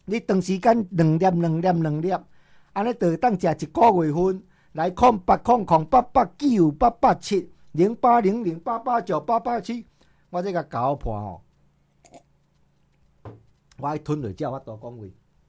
你长时间2粒，安尼就会当食1个月份。来08008878870800889887，我这个搞破吼，我爱吞落才我多讲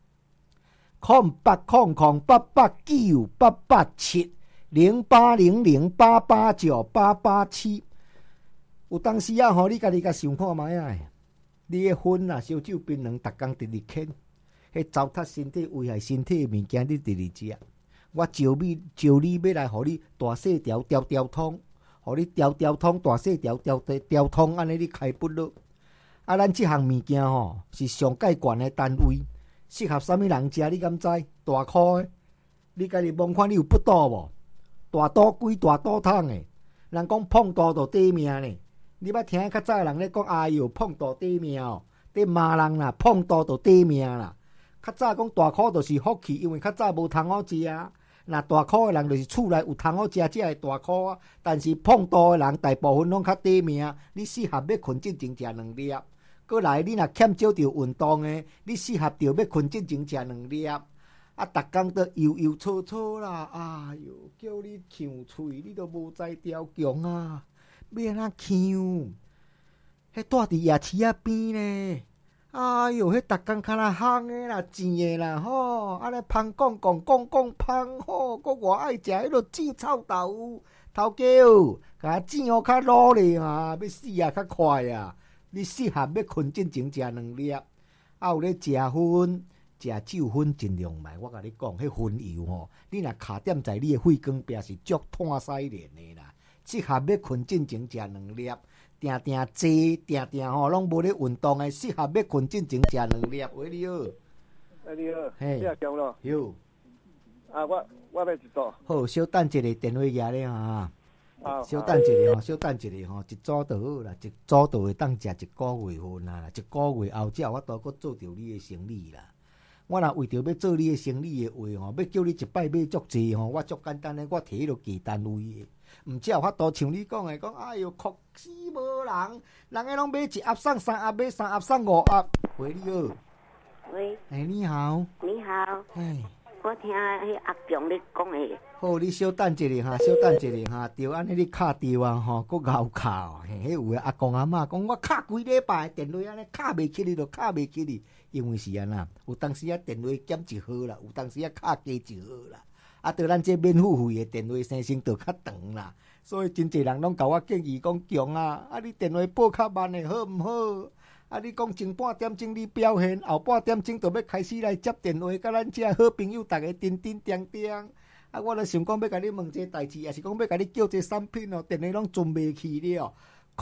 话。08008898870800889887，有当时啊吼，你家己甲想看卖啊，你的薰啊、烧酒、槟榔，逐工直直啃，迄糟蹋身体、危害身体的物件，你直直食。我招你要来，互你大细条条通，互你条通大细条条通，安尼你开不落。啊，咱即项物件吼是上界悬的单位，适合啥物人食？你敢知？大箍的，你家己望看你有不倒无？大肚龟、大肚桶的，人讲碰肚就短命呢。你捌听较早人咧讲，哎哟，碰肚短命哦，伫骂人啦，碰肚就短命啦。较早讲大箍就是福气，因为较早无通好食啊。那大箍的人就是厝内有通好食，才会大箍啊。但是碰肚的人大部分拢较短命。你适合要困之前食2粒，过来你若欠少着运动的，你适合着要困之前食2粒。啊，逐工都悠搓搓啦，哎哟，叫你呛喙，你都无在调强啊，要安怎呛？迄住伫夜市仔边呢。哎哟，迄逐工敢若烘的啦、煎的啦，吼，安尼芳讲芳，吼，佫偌爱食迄落煎臭豆，头家哦，甲煎好较努力啊，要死啊，较快啊！你适合要困之前食2粒，啊有咧食薰、食酒薰尽量卖。我甲你讲，迄薰油吼，你若卡点在你的肺管壁是足碳洗炼的啦，适合要困之前食2粒。定坐吼，拢无咧运动诶，适合要困之前食2粒。喂，你好， 你好， 嘿， 你也强咯？ 有。 啊，我要一组。 好，稍等一下，电话举咧哈。稍等一下吼，一组就好啦，一组就会当食1个月份啦，1个月后才有法度搁做着你诶生理啦。我若为着要做你诶生理诶话吼，要叫你一摆买足济吼，我足简单诶，我摕迄落价单位诶。毋只有法度像你讲诶，讲哎哟，酷死无人，人诶拢买1盒送3盒，买3盒送5盒。喂，你好。 喂。 你好。 你好。 嘿。 我听迄阿强咧讲诶。 好，你稍等一下哈，对，安尼你敲着啊吼，佫咬敲。迄有诶阿公阿嬷讲，我敲几礼拜电话安尼敲袂起哩，就敲袂起哩，因为是安那，有当时啊电话减1号啦，有当时啊敲加1号啦。啊，对咱这免付费的电话生成就较长啦，所以真侪人拢甲我建议讲强啊，你电话拨较慢的好毋好？啊，你讲前半点钟你表现，后半点钟就要开始来接电话，甲咱这好朋友逐个叮叮当当。啊，我就想讲要甲你问一个代志，也是讲要甲你叫一个产品哦，电话拢存袂去了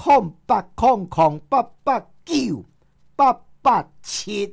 ，0800889887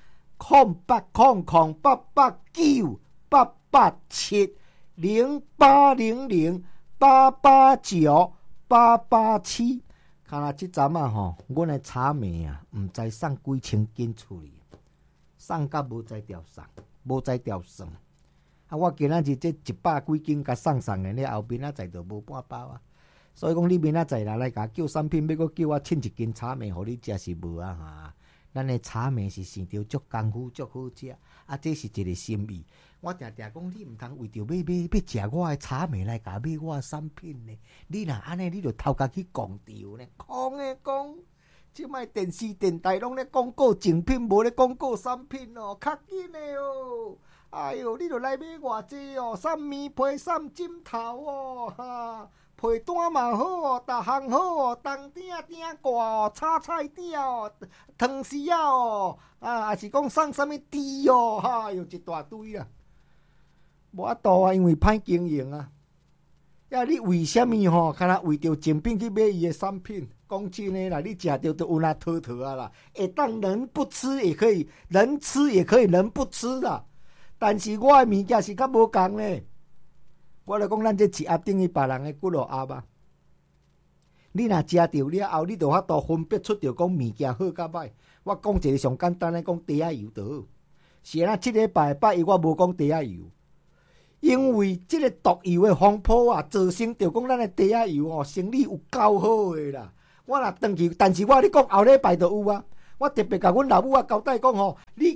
08008898870800889887，看若即阵啊吼，阮的茶妹啊，毋知送几千斤出去，送甲无在调送，无在调算。啊，我今仔日这100几斤甲送的，你后面仔载就无半包啊。所以讲你明仔载来甲叫产品，要搁叫我称1斤茶糜，互你食是无啊哈。咱的茶糜是生着足功夫、足好食，啊，这是一个心意。我定定讲，你毋通为着要食我的茶糜来甲买我的产品呢？你若安尼，你就头家去讲调呢？讲诶讲，即摆电视电台拢咧广告精品，无咧广告产品哦，较紧诶哦。哎哟，你著来买偌济哦？送棉被、送枕头哦，哈，被单嘛好哦，逐项好哦，冬顶挂哦，炒菜底哦，汤匙啊哦，啊，也是讲送啥物猪哦，哈，哟一大堆啦。无法度啊，因为歹经营啊。呀，你为虾米吼？敢若为着精品去买伊的产品？讲真诶啦，你食着都有那讨啊啦。会当人不吃也可以，人吃也可以，人不吃啦。但是我的物件是较无共咧，我就讲咱这1盒等于别人的几落盒啊。你若食着了后，你就法度分别出着讲物件好甲歹。我讲一个上简单的，讲茶仔油就好。是啊，即礼拜8月我无讲茶仔油，因为即个毒油的风波啊，造成着讲咱的茶仔油哦，生理有够好的啦。我若转去，但是我你讲后礼拜就有啊。我特别甲阮老母啊交代讲吼，你去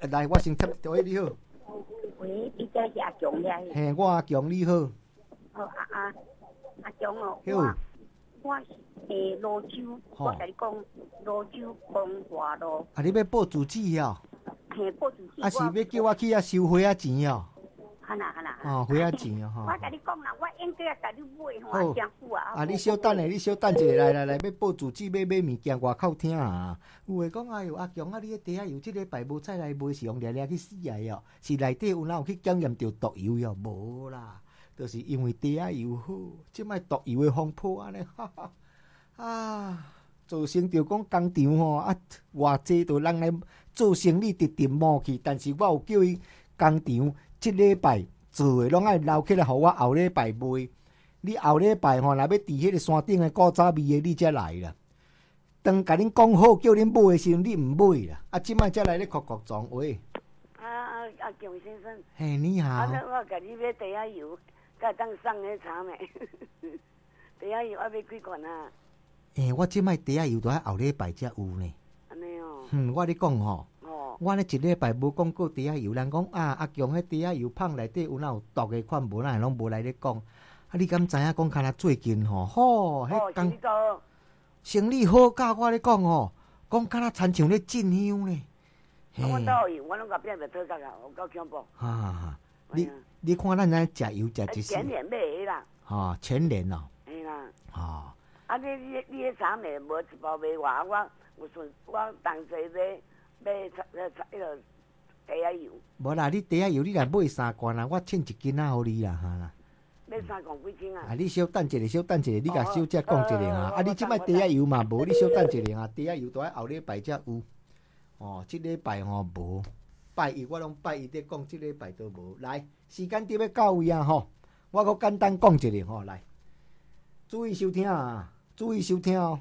来，我先接，喂，你好。 喂，你这是阿强呀？ 嘿，我阿强你好。 哦，阿强哦， 好。 我是泸州，我甲你讲，泸州光华路。 啊，你要报住址哦？ 嘿，报住址。 啊，是要叫我去遐收花仔钱哦？ 哈啦。 哦，花仔钱哦，吼。 我甲你讲啦，我应该甲你买吼，真久啊。 啊，你稍等下，来，要报住址，买物件，外口听啊。有诶讲，哎哟，阿强啊，你迄茶油即礼拜无再来卖，是用掠去死啊哟？是内底有哪有去检验着毒油哟？无啦。就是因为茶油好，即摆毒油的风波安尼，哈哈啊，造成着讲工厂吼啊，偌济着人来做生意直直冒去。但是我有叫伊工厂即礼拜做的拢爱留起来，互我后礼拜卖。你后礼拜吼，若要伫迄个山顶的古早味的，你才来啦。当甲恁讲好，叫恁买的时阵，你毋买啦。啊，即摆才来咧哭哭撞喂。 阿强先生。 嘿，你好。 我甲你买茶油。甲当送迄茶咩？茶油还要几罐啊？ 我即摆茶油都喺后礼拜才有呢。 安尼哦。 我咧讲吼，我咧一礼拜无讲过茶油，人讲啊，阿强迄茶油芳内底有哪有毒的款，无咱拢无来咧讲。啊，你敢知影讲？敢若最近吼，迄工生意好，甲我咧讲吼，讲敢若亲像咧进香呢。 我倒有，我拢甲变袂讨价啊，有够恐怖。 哈，你看咱咱食油食一时。 全年买的啦。 全年哦。 嘿啦。 啊， 你迄茶咩无一包卖外，我有顺我同齐买迄个茶油。 无啦，你茶油你若买3罐啦，我称1斤仔互你啦，哈啦。 买3罐几斤啊？ 啊，你稍等一下，你甲小姐讲一下啊。啊，你即摆茶油嘛无，你稍等一下啊。茶油都喺后礼拜才有。即礼拜无。拜一我拢拜一在讲，即礼拜都无。来，时间点要到位啊吼！我搁简单讲一下吼，来，注意收听啊，注意收听哦。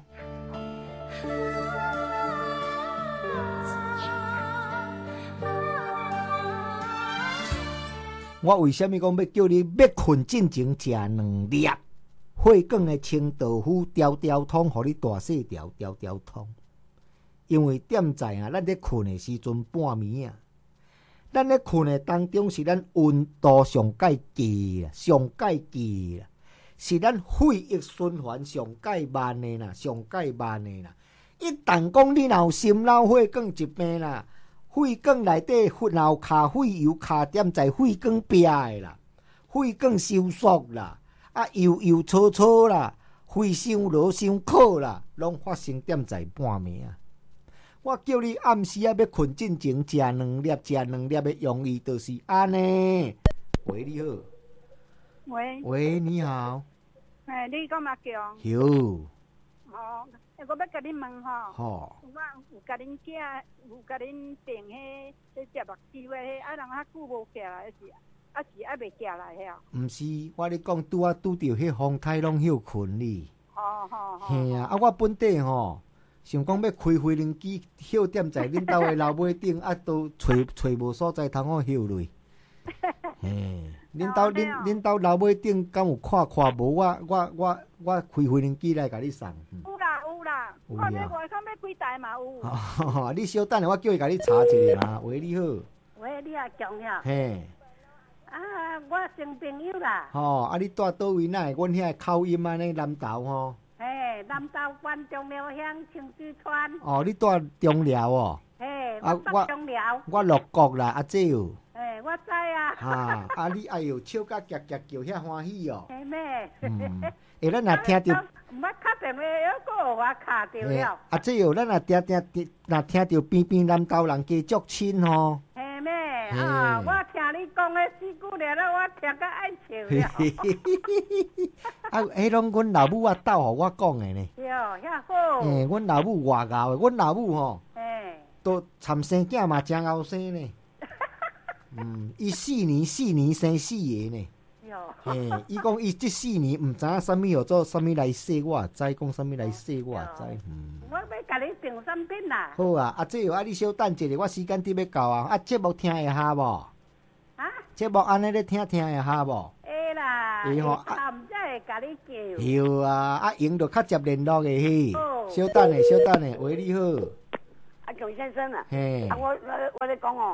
我为什么讲要叫你要困进前食2粒火梗的清豆腐条条通，互你大细条条条通？因为点在啊，咱咧困的时阵半暝啊。咱咧困的当中是咱温度上介低啦，上介低啦，是咱血液循环上介慢的啦，上介慢的啦。一旦讲你若有心脑血管疾病啦，血管内底若有卡血油卡点在血管壁的啦，血管收缩啦，啊油粗粗啦，肺伤落伤苦啦，拢发生点在半暝啊。我叫你暗时啊要困进前食2粒的用意就是安尼。喂，你好。喂，你好。 你讲阿强？ 有。 我要甲你问吼。 我有甲恁订迄只目睭的迄，人较久无寄来，是还未寄来遐？ 毋是，我咧讲拄着迄风台拢休困哩。嘿啊，我本地吼。想讲要开飞轮机，休点在恁兜的楼尾顶，都找无所在通好休落。嘿，恁兜楼尾顶敢有看无？我开飞轮机来甲你送。 有啦，看要外口要几台嘛有。 你稍等下，我叫伊甲你查一下啦。喂，你好。 喂，你也强呀？ 嘿。 我生朋友啦。 你住倒位哪？阮遐口音安尼南投吼。 南投县中寮乡清水村。 你住中寮哦？ 我住中寮。 我鹿角啦，阿姐哦。 我知啊。 你哎哟，笑甲夹夹叫遐欢喜哦。 嘿咩？ 咱若听着， 毋捌敲电话，还佫我敲着了。 阿姐哦，咱若听着边边南投人家足亲吼。 嘿咩？我听你讲的4句了，我听甲爱笑了。 迄拢阮老母斗互我讲的呢。 哟，遐好。 阮老母外敖的，阮老母吼，都参生囝嘛真后生呢。伊4年生4个呢。伊讲伊这4年毋知影啥物号做啥物来说，我也知讲啥物来说，我也知。 我要甲你订产品啦。 好啊，这你稍等一下，我时间点要到啊。节目听会下无？节目安尼咧听会下无？ 会啦。会吼。毋才会甲你叫。 有啊，用着较接联络的嘿。稍等下。喂，你好。 阿强先生啊。 嘿。 我咧讲哦。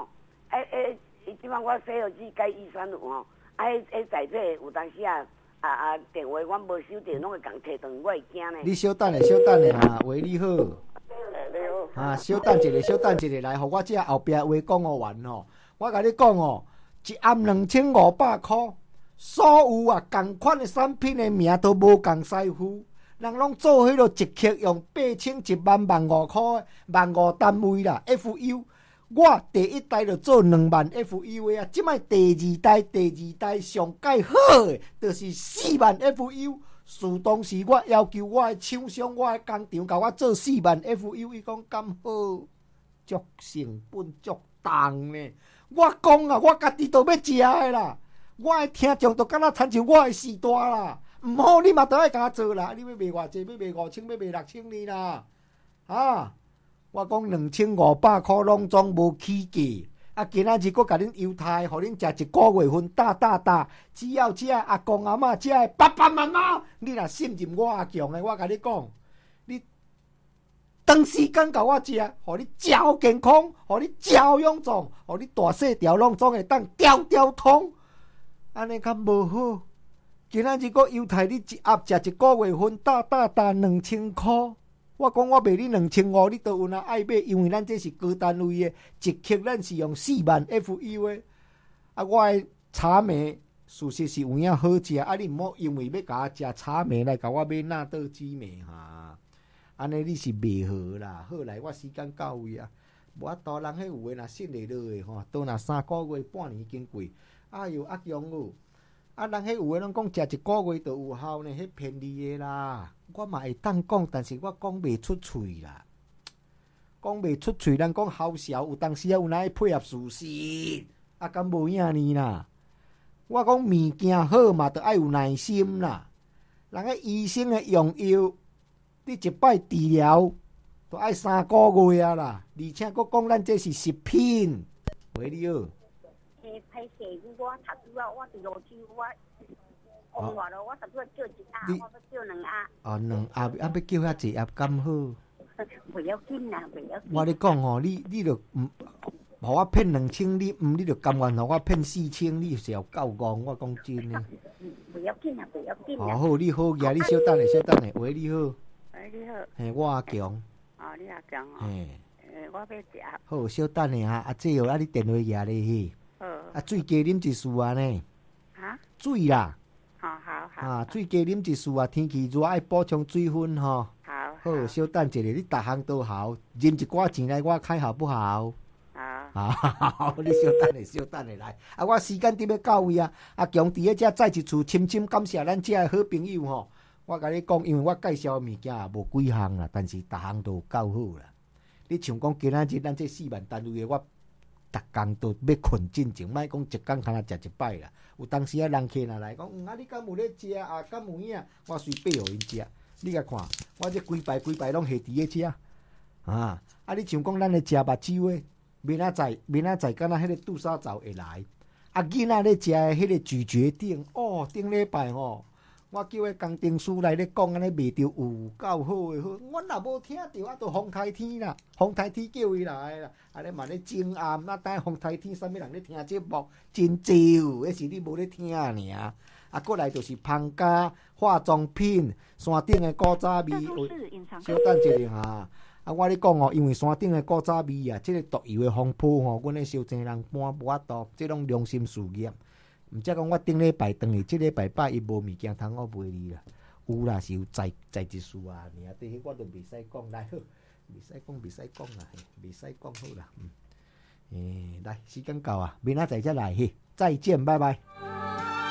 伊即摆我洗耳机改医生有吼，在这有当时电话我无收到，拢会共摕断，我会惊呢。 你稍等咧啊，喂你好。 你好。 啊，稍等一下，来，互我这后壁话讲完吼。我甲你讲哦，一暗2500块，所有同款的产品的名都无共师傅，人拢做迄落一克用8000、10000、15000块，15000单位啦 ，FU。我第一代就做20000 FU 的啊，即摆第二代上介好的，就是40000 FU。事当时我要求我的厂商、我的工厂，甲我做40000 FU， 伊讲敢好，足成本足重呢。我讲啊，我家己都要食的啦，我的听众都敢若亲像我的时代啦，毋好你嘛都爱甲做啦，你要卖偌济？要卖5000，要卖6000呢啦，啊！我讲2500块拢总无起价，啊！今仔日佫甲恁犹太，互恁食一个月份大，只要食阿公阿嬷食的800万吗？你若信任我阿强的，我甲你讲，你长时间甲我食，互你超健康，互你超臃肿，互你大细条拢总会当条通，安尼较无好。今仔日佫犹太你一盒食一个月份大2000块。我讲我卖你2500，你都有哪爱买？因为咱这是高单位的，一克咱是用40000 FU 的。啊，我的茶梅事实是有影好食，啊，你毋好因为要甲我食茶梅来甲我买纳豆枝梅哈。安尼你是袂好啦。好来，我时间到位啊。无法度人迄有诶，若信得落诶吼，都若3个月、半年经过。哎哟，阿强哦，啊，人迄有诶，拢讲食一个月就有效呢，迄骗你诶啦。我嘛会当讲，但是我讲袂出喙啦，讲袂出喙。人讲好笑，有当时有哪会配合事实，啊，敢无影呢啦？我讲物件好嘛，就爱有耐心啦。人个医生的用药，你一摆治疗，都爱3个月啊啦。而且佫讲咱这是食品，喂你好。 歹势，我读书啊，我伫路州我。讲话咯，我差不多叫一盒，我要叫2盒。 哦，2盒，啊，要叫遐济盒敢好？ 袂要紧啦，袂要紧。 我咧讲吼，你著互我骗2000，你著甘愿互我骗4000，你是要够戆。我讲真诶。 袂要紧啦，袂要紧啦。好，你好呀，你稍等下，喂，你好。 你好。 嘿，我阿强。 你阿强哦。 嘿。 我要食。 好，稍等下啊，这哦，啊，你电话举咧去。好。啊，水加啉一束啊呢。 哈？ 水啦。 好。 啊，水加啉一束啊！天气热爱补充水分吼。好，稍等一下，你逐项都好，认一寡钱来我开好不好？好，你稍等下来。啊，我时间伫要到位啊！阿强伫咧遮再一次深感谢咱遮的好朋友吼。我甲你讲，因为我介绍的物件也无几项啦，但是逐项都有够好啦。你像讲今仔日咱这40000单位的，我逐工都要困进前，莫讲一工通食一摆啦。有当时啊，人客若来讲，你敢有咧食啊？敢有影？我随备互因食。你甲看，我这规排拢下伫咧食啊！啊，你像讲咱咧食目睭诶，明仔载敢若迄个杜沙枣会来。啊，囡仔咧食诶迄个咀嚼顶，顶礼拜吼，我叫迄工程师来咧讲，安尼卖着有够好诶好。我若无听着，啊，都风台天啦，风台天叫伊来啦。安尼嘛咧正暗，那等风台天，啥物人咧听节目？真少，迄是你无咧听尔。啊，过来就是芳家化妆品，山顶的古早味。稍等一下哈，啊，我咧讲哦，因为山顶的古早味啊，这个独有的风波吼，阮咧烧济人搬无法度，这拢良心事业。毋则讲我顶礼拜转去，即礼拜伊无物件通我卖你啦，有啦是有在一束啊，尔对迄我都袂使讲来好，袂使讲啦，袂使讲好啦，来时间到啊，明仔载再来嘿，再见，拜拜。